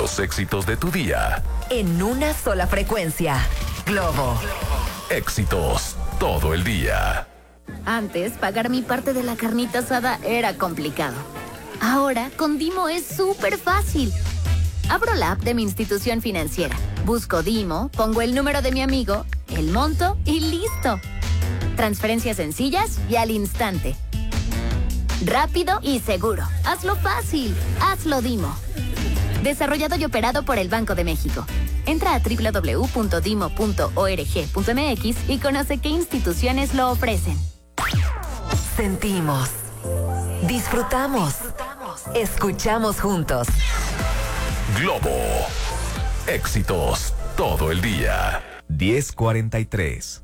Los éxitos de tu día. En una sola frecuencia. Globo. Éxitos todo el día. Antes, pagar mi parte de la carnita asada era complicado. Ahora, con Dimo es súper fácil. Abro la app de mi institución financiera, busco Dimo, pongo el número de mi amigo, el monto y listo. Transferencias sencillas y al instante. Rápido y seguro. Hazlo fácil. Hazlo Dimo. Desarrollado y operado por el Banco de México. Entra a www.dimo.org.mx y conoce qué instituciones lo ofrecen. Sentimos. Disfrutamos. Escuchamos juntos. Globo. Éxitos todo el día. 10:43.